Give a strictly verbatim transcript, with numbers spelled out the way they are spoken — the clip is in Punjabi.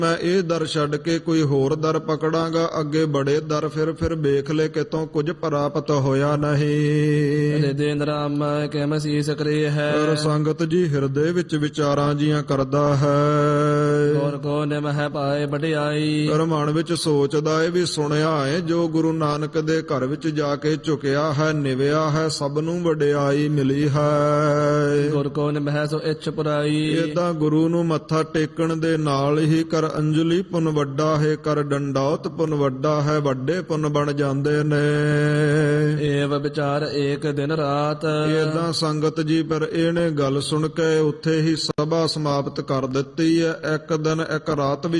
ਮੈਂ ਇਹ ਦਰ ਛੱਡ ਕੇ ਕੋਈ ਹੋਰ ਦਰ ਪਕੜਾਂਗਾ। ਅੱਗੇ ਬੜੇ ਦਰ ਫਿਰ ਫਿਰ ਵੇਖ ਲੈ ਕਿਤੋਂ ਕੁਝ ਪ੍ਰਾਪਤ ਹੋਇਆ ਨਹੀਂ। ਰਿਦੇ ਨਰਾਮ ਕਿਮ ਸੀਸ ਕਰੇ ਹੈ। ਪਰ ਸੰਗਤ ਜੀ ਹਿਰਦੇ ਵਿੱਚ ਵਿਚਾਰਾਂ ਜੀਆਂ ਕਰਦਾ ਹੈ। ਗੁਰ ਕੋ ਨਿਮ ਹੈ ਪਾਏ ਵਡਿਆਈ। ਪਰ ਮਨ ਵਿੱਚ ਸੋਚਦਾ ਏ ਵੀ ਸੁਣਿਆ ਏ ਜੋ ਗੁਰੂ ਨਾਨਕ ਦੇ ਘਰ ਵਿੱਚ ਜਾ ਕੇ ਝੁਕਿਆ ਹੈ ਨਿਵਿਆ ਹੈ ਸਭ ਨੂੰ ਵਡਿਆਈ ਮਿਲੀ ਹੈ। ਗੁਰ ਕੋ ਨਿਮ ਹੈ ਸੋ ਇੱਛ ਪੁਰਾਈ। ਏਦਾਂ ਗੁਰੂ ਨੂੰ ਮੱਥਾ ਟੇਕਣ ਦੇ ਨਾਲ ਹੀ ਕਰ ਅੰਜਲੀ ਪੁੰਨ ਵੱਡਾ ਹੈ, ਕਰ ਡੰਡੌਤ ਪੁੰਨ ਵੱਡਾ ਹੈ, ਵੱਡੇ ਪੁੰਨ ਬਣ ਜਾਂਦੇ ਨੇ। ਏਵ ਵਿਚਾਰ ਏਕ ਦਿਨ ਰਾਤ। ਏਦਾਂ ਸੰਗਤ ਜੀ ਪਰ ਇਹਨੇ ਗੱਲ ਸੁਣ ਕੇ ਉੱਥੇ ਹੀ ਸਭਾ ਸਮਾਪਤ ਕਰ ਦਿੱਤੀ ਹੈ। ਇੱਕ ਦਿਨ ਇੱਕ ਰਾਤ ਵੀ